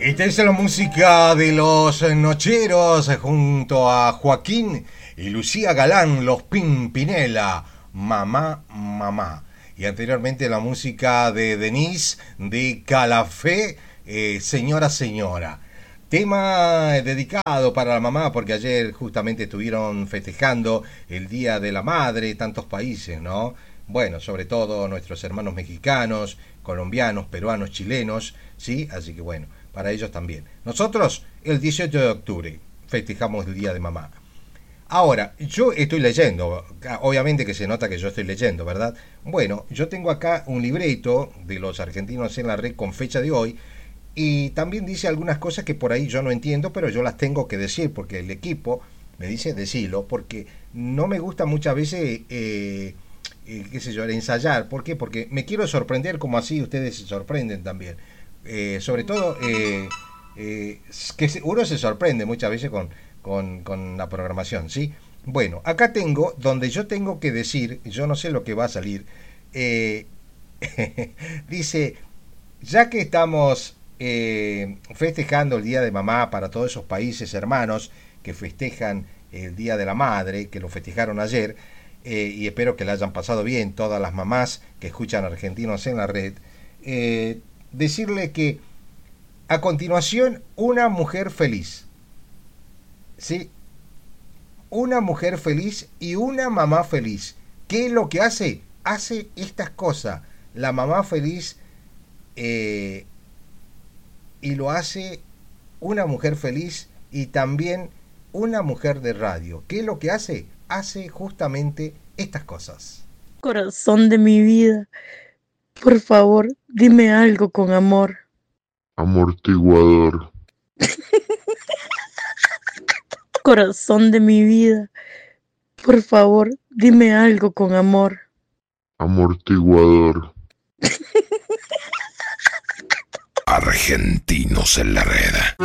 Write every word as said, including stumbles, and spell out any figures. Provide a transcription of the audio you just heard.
Esta es la música de Los Nocheros junto a Joaquín y Lucía Galán, Los Pimpinela, Mamá, Mamá. Y anteriormente la música de Denise de Calafé, eh, Señora, Señora. Tema dedicado para la mamá porque ayer justamente estuvieron festejando el Día de la Madre, tantos países, ¿no? Bueno, sobre todo nuestros hermanos mexicanos, colombianos, peruanos, chilenos, ¿sí? Así que bueno, para ellos también. Nosotros el dieciocho de octubre festejamos el Día de Mamá. Ahora, yo estoy leyendo, obviamente que se nota que yo estoy leyendo, ¿verdad? Bueno, yo tengo acá un libreto de los argentinos en la red con fecha de hoy y también dice algunas cosas que por ahí yo no entiendo, pero yo las tengo que decir porque el equipo me dice decirlo, porque no me gusta muchas veces, eh, eh, qué sé yo, ensayar. ¿Por qué? Porque me quiero sorprender como así ustedes se sorprenden también. Eh, sobre todo, eh, eh, que uno se sorprende muchas veces con Con, con la programación, ¿sí? Bueno, acá tengo, donde yo tengo que decir, yo no sé lo que va a salir, eh, dice, ya que estamos eh, festejando el Día de Mamá para todos esos países hermanos que festejan el Día de la Madre, que lo festejaron ayer, eh, y espero que la hayan pasado bien todas las mamás que escuchan Argentinos en la Red, eh, decirle que a continuación, una mujer feliz. ¿Sí? Una mujer feliz y una mamá feliz. ¿Qué es lo que hace? Hace estas cosas. La mamá feliz eh, y lo hace una mujer feliz y también una mujer de radio. ¿Qué es lo que hace? Hace justamente estas cosas. Corazón de mi vida, por favor, dime algo con amor. Amortiguador. Corazón de mi vida, por favor, dime algo con amor. Amortiguador. Argentinos en la Red.